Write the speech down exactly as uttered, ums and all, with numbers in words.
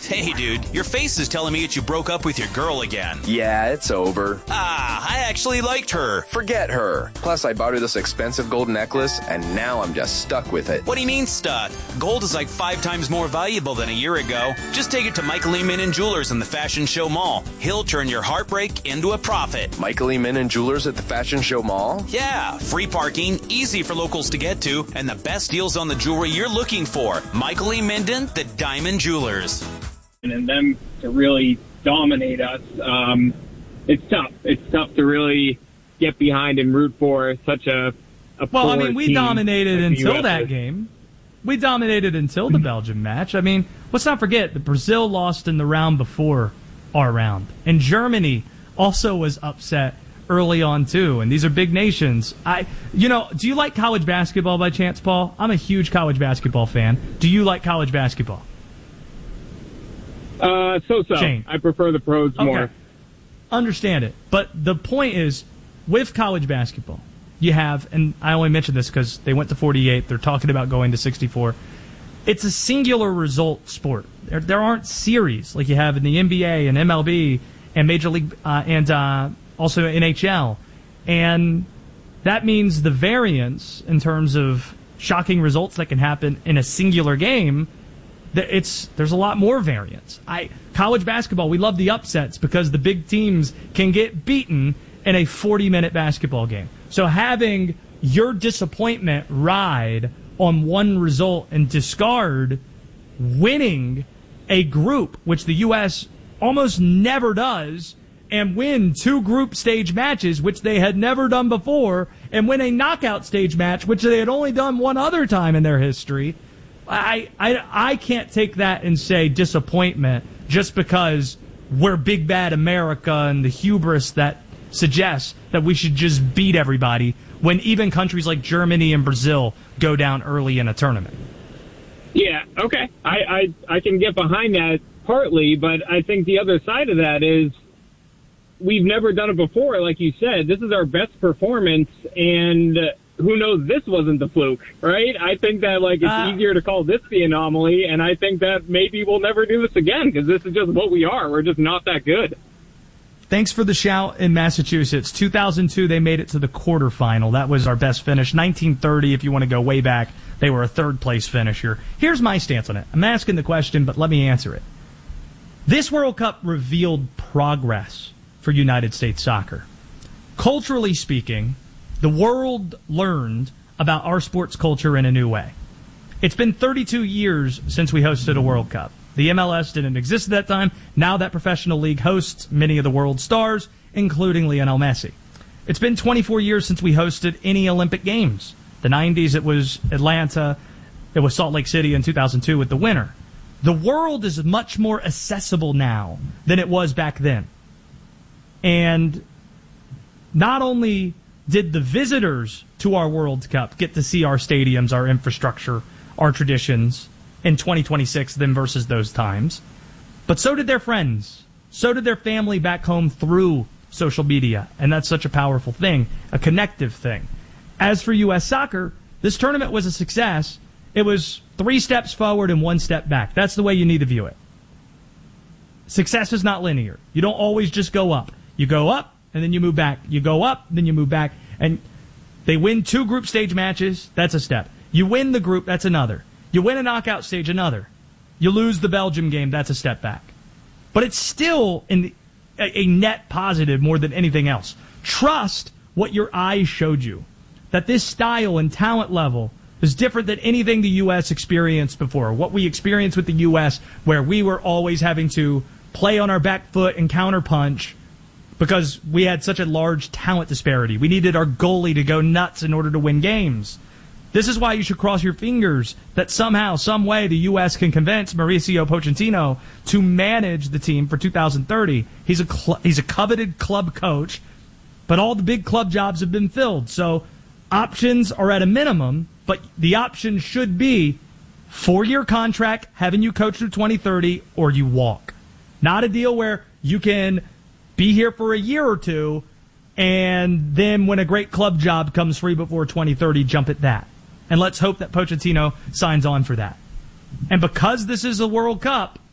Hey, dude, your face is telling me that you broke up with your girl again. Yeah, it's over. Ah, I actually liked her. Forget her. Plus, I bought her this expensive gold necklace, and now I'm just stuck with it. What do you mean stuck? Gold is like five times more valuable than a year ago. Just take it to Michael E. Minnan Jewelers in the Fashion Show Mall. He'll turn your heartbreak into a profit. Michael E. Minnan Jewelers at the Fashion Show Mall? Yeah, free parking, easy for locals to get to, and the best deals on the jewelry you're looking for. Michael E. Minnan, the Diamond Jewelers. And them to really dominate us, um, it's tough. It's tough to really get behind and root for such a, a Well, I mean, we dominated like until that game. We dominated until the Belgium match. I mean, let's not forget that Brazil lost in the round before our round. And Germany also was upset early on, too. And these are big nations. I, you know, do you like college basketball by chance, Paul? I'm a huge college basketball fan. Do you like college basketball? Uh, so-so. Shane. I prefer the pros okay. more. Understand it. But the point is, with college basketball, you have, and I only mention this because they went to forty-eight, they're talking about going to sixty-four. It's a singular result sport. There, there aren't series like you have in the N B A and M L B and Major League uh, and uh, also N H L. And that means the variance in terms of shocking results that can happen in a singular game, It's there's a lot more variance. I college basketball, we love the upsets because the big teams can get beaten in a forty-minute basketball game. So having your disappointment ride on one result and discard winning a group, which the U S almost never does, and win two group stage matches, which they had never done before, and win a knockout stage match, which they had only done one other time in their history. I, I, I can't take that and say disappointment just because we're big bad America and the hubris that suggests that we should just beat everybody when even countries like Germany and Brazil go down early in a tournament. Yeah, okay. I, I, I can get behind that partly, but I think the other side of that is we've never done it before, like you said. This is our best performance, and who knows this wasn't the fluke, right? I think that, like, it's uh, easier to call this the anomaly, and I think that maybe we'll never do this again because this is just what we are. We're just not that good. Thanks for the shout in Massachusetts. two thousand two, they made it to the quarterfinal. That was our best finish. nineteen thirty, if you want to go way back, they were a third-place finisher. Here's my stance on it. I'm asking the question, but let me answer it. This World Cup revealed progress for United States soccer. Culturally speaking, the world learned about our sports culture in a new way. It's been thirty-two years since we hosted a World Cup. The M L S didn't exist at that time. Now that professional league hosts many of the world's stars, including Lionel Messi. It's been twenty-four years since we hosted any Olympic Games. The nineties, it was Atlanta. It was Salt Lake City in two thousand two with the winner. The world is much more accessible now than it was back then. And not only did the visitors to our World Cup get to see our stadiums, our infrastructure, our traditions in twenty twenty-six than versus those times, but so did their friends. So did their family back home through social media. And that's such a powerful thing, a connective thing. As for U S soccer, this tournament was a success. It was three steps forward and one step back. That's the way you need to view it. Success is not linear. You don't always just go up. You go up, and then you move back. You go up, then you move back. And they win two group stage matches, that's a step. You win the group, that's another. You win a knockout stage, another. You lose the Belgium game, that's a step back. But it's still in the, a, a net positive more than anything else. Trust what your eyes showed you. That this style and talent level is different than anything the U S experienced before. What we experienced with the U S, where we were always having to play on our back foot and counterpunch because we had such a large talent disparity. We needed our goalie to go nuts in order to win games. This is why you should cross your fingers that somehow, some way, the U S can convince Mauricio Pochettino to manage the team for two thousand thirty. He's a cl- he's a coveted club coach, but all the big club jobs have been filled. So options are at a minimum, but the option should be four-year contract, having you coach through twenty thirty, or you walk. Not a deal where you can be here for a year or two, and then when a great club job comes free before twenty thirty, jump at that. And let's hope that Pochettino signs on for that. And because this is a World Cup,